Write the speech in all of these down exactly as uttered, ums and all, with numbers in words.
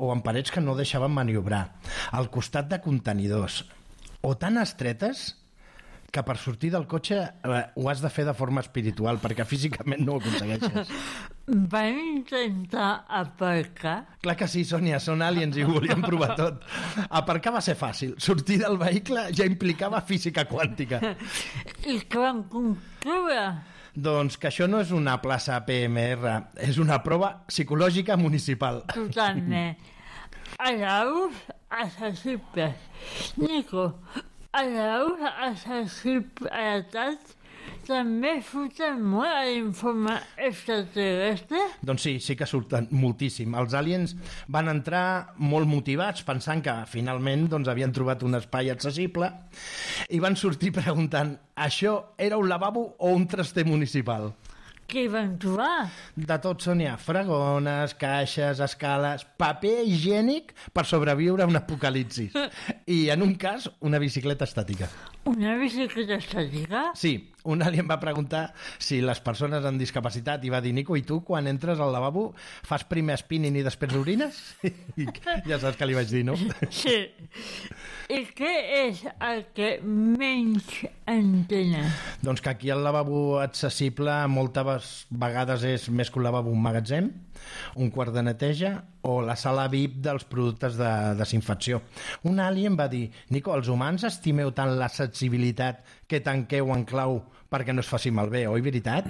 o en parets que no deixaven maniobrar, al costat de contenidors, o tan estretes que per sortir del cotxe eh, ho has de fer de forma espiritual, perquè físicament no ho aconsegueixes. Van intentar aparcar? Clar que sí, Sònia, són aliens i ho volien provar tot. Aparcar va ser fàcil. Sortir del vehicle ja implicava física quàntica. I que van concloure? Doncs que això no és una plaça P M R, és una prova psicològica municipal. Totalment. Allaus accessibles. Nico, allaus accessibilitat també surten molt a l'informe extraterrestre? Doncs sí, sí que surten moltíssim. Els aliens van entrar molt motivats, pensant que finalment doncs, havien trobat un espai accessible, i van sortir preguntant, això era un lavabo o un traster municipal? Què van trobar? De tot, Sònia. Fragones, caixes, escales, paper higiènic per sobreviure a un apocalipsis. I, en un cas, una bicicleta estàtica. Una bicicleta estàtica? Sí, un alien va preguntar si les persones amb discapacitat i va dir, Nico, i tu quan entres al lavabo fas primer spinning i després orines? I ja saps que li vaig dir, no? Sí. I què és el que menys entenen? Doncs que aquí el lavabo accessible moltes vegades és més que un lavabo un magatzem, un quart de neteja o la sala V I P dels productes de desinfecció. Un alien va dir, Nico, els humans estimeu tant l'accessibilitat que tanqueu en clau perquè no es faci malbé, oi veritat?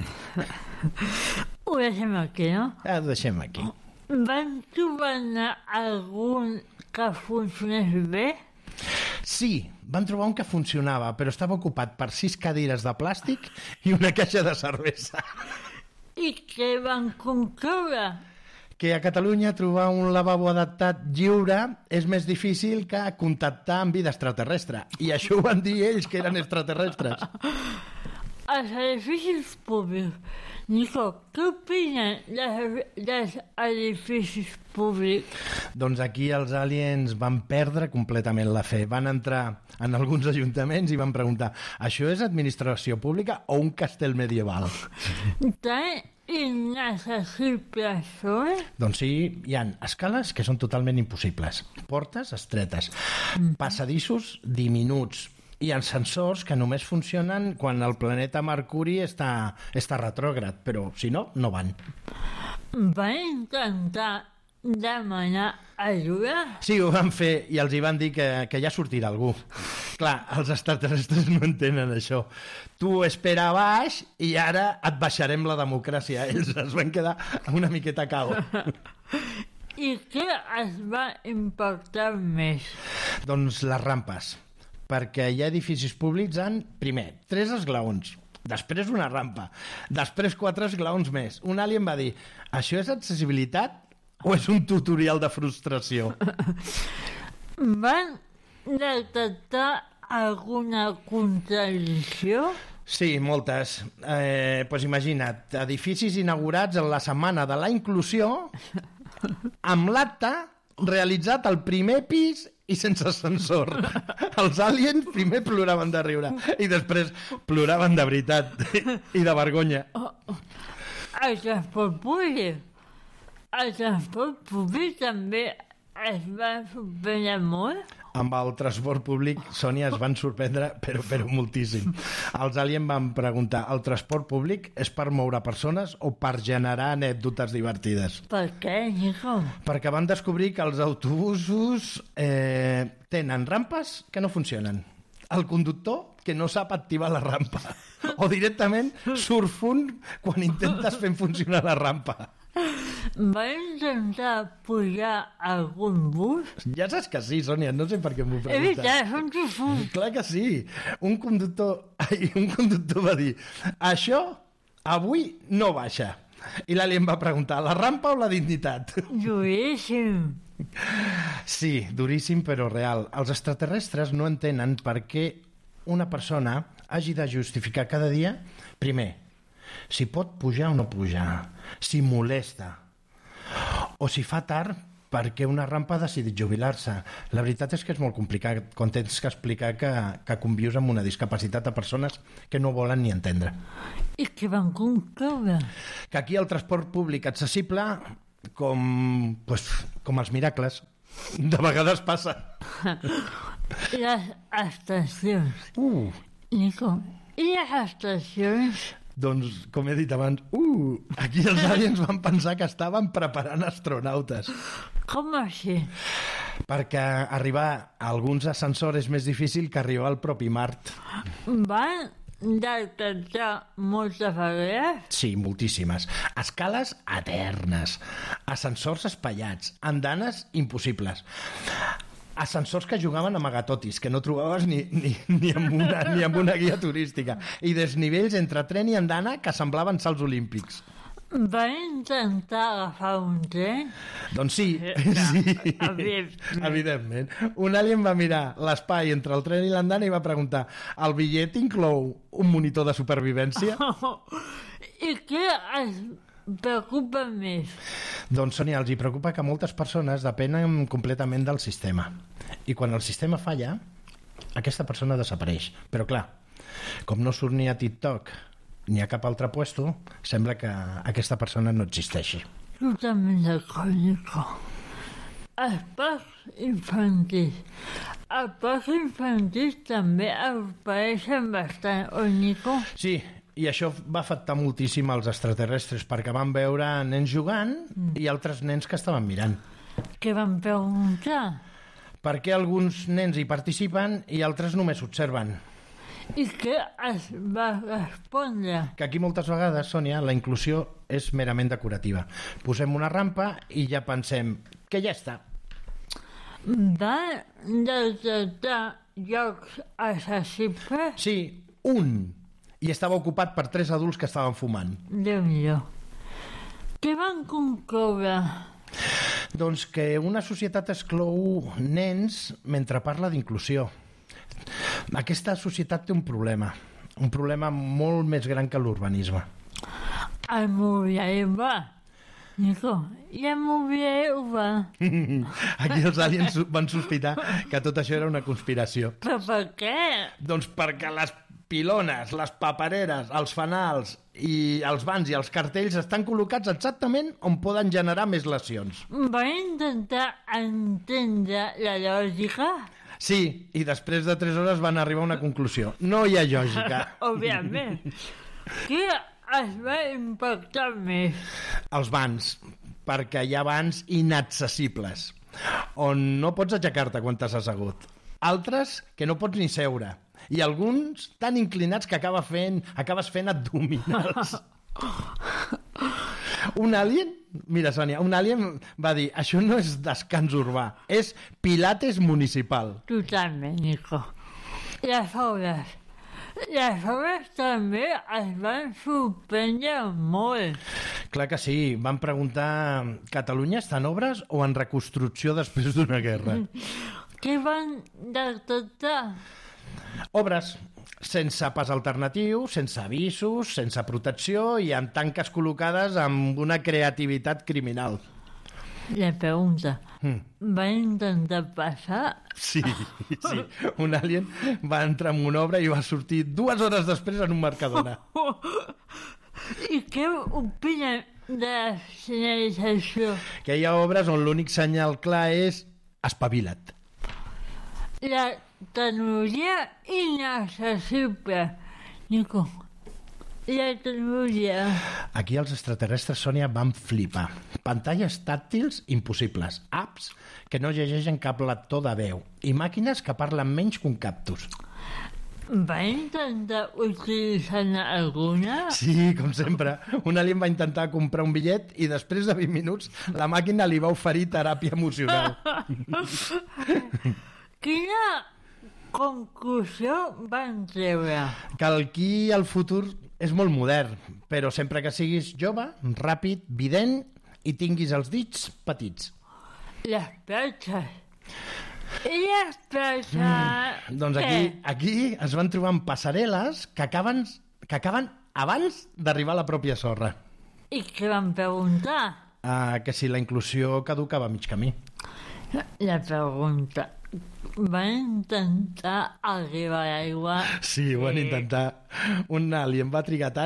Ho deixem aquí, no? Ja ho deixem aquí. Van trobar algun que funcionés bé? Sí, van trobar un que funcionava, però estava ocupat per sis cadires de plàstic i una caixa de cervesa. I què van concloure? Que a Catalunya trobar un lavabo adaptat lliure és més difícil que contactar amb vida extraterrestre. I això ho van dir ells, que eren extraterrestres. Els edificis públics. Nico, què opinen dels, dels edificis públics? Doncs aquí els aliens van perdre completament la fe. Van entrar en alguns ajuntaments i van preguntar, això és administració pública o un castell medieval? Tan inaccessibles són? Doncs sí, hi ha escales que són totalment impossibles, portes estretes, passadissos diminuts, i ascensors que només funcionen quan el planeta Mercuri està, està retrògrad, però si no, no van. Van intentar demanar ajuda? Sí, ho van fer i els hi van dir que, que ja sortirà algú. Clar, els extraterrestres no entenen això. Tu espera a baix i ara et baixarem la democràcia. Ells es van quedar una miqueta a cau. I què es va impactar més? Doncs les rampes, perquè hi ha edificis públics en, primer, tres esglaons, després una rampa, després quatre esglaons més. Un alien va dir, això és accessibilitat o és un tutorial de frustració? Van detectar alguna contradicció? Sí, moltes. Eh, pues imagina't, edificis inaugurats en la setmana de la inclusió amb l'acte realitzat al primer pis i sense ascensor. Els aliens primer ploraven de riure i després ploraven de veritat i de vergonya. Oh, oh. El transport públic. El transport públic també es va sorprendre molt? Amb el transport públic, Sònia, es van sorprendre, però, però moltíssim. Els aliens van preguntar, el transport públic és per moure persones o per generar anècdotes divertides? Per què, Nico? Perquè van descobrir que els autobusos eh, tenen rampes que no funcionen. El conductor que no sap activar la rampa. O directament surt fum quan intentes fer funcionar la rampa. Va intentar pujar algun bus? Ja saps que sí, Sònia, no sé per què m'ho preguntes. He veritat, són profunds. Clar que sí. Un conductor, ai, un conductor va dir, això avui no baixa. I l'alien va preguntar, la rampa o la dignitat? Duríssim. Sí, duríssim però real. Els extraterrestres no entenen per què una persona hagi de justificar cada dia, primer, si pot pujar o no pujar, si molesta, o si fa tard perquè una rampa ha decidit jubilar-se. La veritat és que és molt complicat quan tens que explicar que, que convius amb una discapacitat a persones que no volen ni entendre. I què van concloure? Que aquí el transport públic accessible com, pues, com els miracles. De vegades passa. Les estacions. Uh, Nico, i les estacions? doncs, com he dit abans, uh, aquí els aliens van pensar que estaven preparant astronautes. Com així? Perquè arribar a alguns ascensors és més difícil que arribar al propi Mart. Van detectar moltes vegades? Sí, moltíssimes. Escales eternes, ascensors espaiats, andanes impossibles. Ascensors que jugaven a amagatotis, que no trobaves ni, ni, ni, amb una, ni amb una guia turística. I desnivells entre tren i andana que semblaven salts olímpics. Va intentar agafar un tren? Doncs sí, No, sí. evidentment. Evidentment. Un alien va mirar l'espai entre el tren i l'andana i va preguntar: el bitllet inclou un monitor de supervivència? I què es preocupa més? Doncs, Sònia, els hi preocupa que moltes persones depenen completament del sistema. I quan el sistema falla, aquesta persona desapareix. Però, clar, com no surt ni a TikTok ni a cap altre puesto, sembla que aquesta persona no existeixi. Totalment d'acord, Nico. Els parcs infantils. Els parcs infantils també apareixen bastant, oi, Nico? Sí, i això va afectar moltíssim els extraterrestres, perquè van veure nens jugant i altres nens que estaven mirant. Què van preguntar? Per què alguns nens hi participen i altres només observen? I què es va respondre? Que aquí moltes vegades, Sònia, la inclusió és merament decorativa. Posem una rampa i ja pensem que ja està. Van detectar llocs accessibles? Sí, un. I estava ocupat per tres adults que estaven fumant. Déu-n'hi-do. Què van concloure? Doncs que una societat exclou nens mentre parla d'inclusió. Aquesta societat té un problema, un problema molt més gran que l'urbanisme. El mobiliari urbà. Nico, i el mobiliari urbà? Aquí els aliens van sospitar que tot això era una conspiració. Però per què? Doncs perquè les pilones, les papereres, els fanals i els bans i els cartells estan col·locats exactament on poden generar més lesions. Van intentar entendre la lògica? Sí, i després de tres hores van arribar a una conclusió. No hi ha lògica. Òbviament. Què es va impactar més? Els bans, perquè hi ha bans inaccessibles, on no pots aixecar-te quan t'has assegut. Altres que no pots ni seure. I alguns tan inclinats que acaba fent, acabes fent abdominals. Un alien, mira, Sònia, un alien va dir: això no és descans urbà, és pilates municipal. Totalment, Nico. Les obres. Les obres també es van sorprendre molt. Clar que sí, van preguntar: Catalunya està en obres o en reconstrucció després d'una guerra? Què van detectar? Obres, sense pas alternatiu, sense avisos, sense protecció i amb tanques col·locades amb una creativitat criminal. La pregunta, Mm. van intentar passar? Sí, sí. Un alien va entrar en una obra i va sortir dues hores després en un Mercadona. I què opinen de la senyalització? Que hi ha obres on l'únic senyal clar és espavila't. La tecnologia inaccessible. Nico, la tecnologia... Aquí els extraterrestres, Sònia, van flipar. Pantalles tàctils impossibles, apps que no llegeixen cap lector de veu i màquines que parlen menys que un cactus. Va intentar utilitzar-ne alguna? Sí, com sempre. Un alien va intentar comprar un bitllet i després de vint minuts la màquina li va oferir teràpia emocional. Quina conclusió van treure? Que aquí el futur és molt modern, però sempre que siguis jove, ràpid, vident i tinguis els dits petits. Les platges. I les platges... Mm, doncs aquí, aquí es van trobar amb passarel·les que acaben, que acaben abans d'arribar a la pròpia sorra. I què van preguntar? Uh, que si la inclusió caducava a mig camí. La pregunta... Van intentar arribar a l'aigua... Sí, ho van intentar. Un alien va trigar tant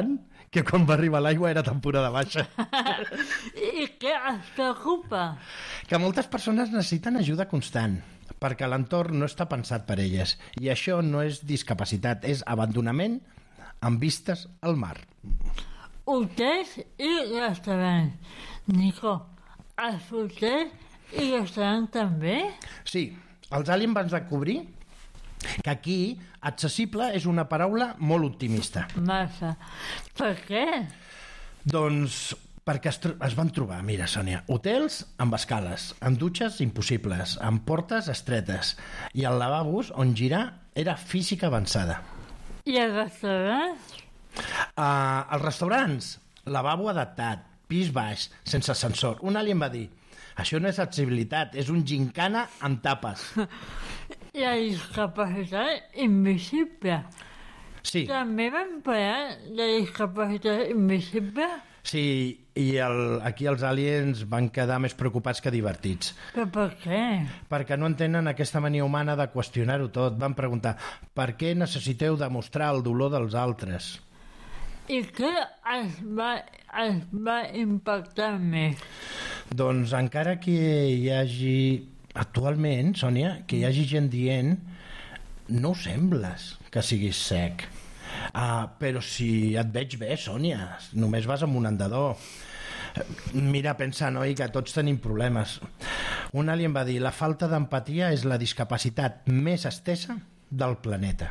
que quan va arribar l'aigua era temporada baixa. I què es preocupa? Que moltes persones necessiten ajuda constant, perquè l'entorn no està pensat per elles. I això no és discapacitat, és abandonament amb vistes al mar. Hotels i restaurants. Nico, els hotels i restaurants també? Sí, els aliens van descobrir que aquí accessible és una paraula molt optimista. Massa. Per què? Doncs perquè es, es van trobar, mira, Sònia, hotels amb escales, amb dutxes impossibles, amb portes estretes i el lavabos on girar era física avançada. I els restaurants? Uh, els restaurants, lavabo adaptat, pis baix, sense ascensor. Un alien va dir, això no és accessibilitat, és un gincana amb tapes. La discapacitat invisible. Sí. També van parlar de discapacitat invisible? Sí, i el, aquí els aliens van quedar més preocupats que divertits. Però per què? Perquè no entenen aquesta mania humana de qüestionar-ho tot. Van preguntar, per què necessiteu demostrar el dolor dels altres? I què es va, es va impactar més? Doncs encara que hi hagi, actualment, Sònia, que hi hagi gent dient no ho sembles que siguis sec. Uh, però si et veig bé, Sònia, només vas amb un andador. Mira, pensa, noi, que tots tenim problemes. Un alien va dir, la falta d'empatia és la discapacitat més estesa del planeta.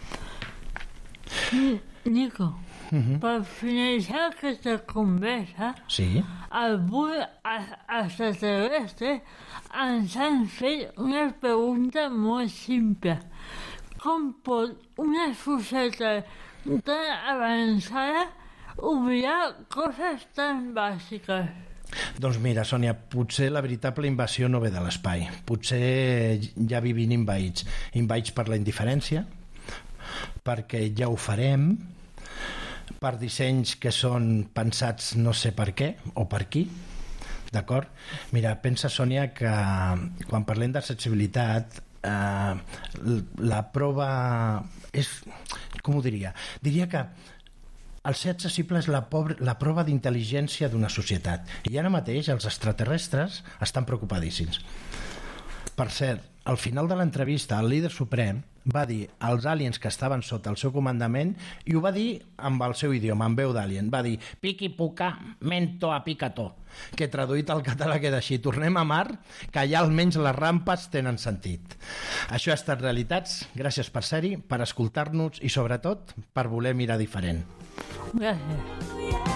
Nico, uh-huh. Per finalitzar aquesta conversa, sí? avui els extraterrestres ens han fet una pregunta molt simple. Com pot una societat tan avançada oblidar coses tan bàsiques? Doncs mira, Sònia, potser la veritable invasió no ve de l'espai. Potser ja vivim invaïts. Invaïts per la indiferència, perquè ja ho farem, per dissenys que són pensats no sé per què o per qui, d'acord? Mira, pensa, Sònia, que quan parlem d'accessibilitat, Uh, la prova és, com ho diria? Diria que el ser accessible és la, pobre, la prova d'intel·ligència d'una societat. I ara mateix els extraterrestres estan preocupadíssims. Per cert, al final de l'entrevista, el líder suprem va dir als aliens que estaven sota el seu comandament, i ho va dir amb el seu idioma, amb veu d'alien. Va dir, piqui puca, mento a picató, que traduït al català queda així, tornem a mar, que allà almenys les rampes tenen sentit. Això ha estat Realitats. Gràcies per ser-hi, per escoltar-nos i, sobretot, per voler mirar diferent. Gràcies.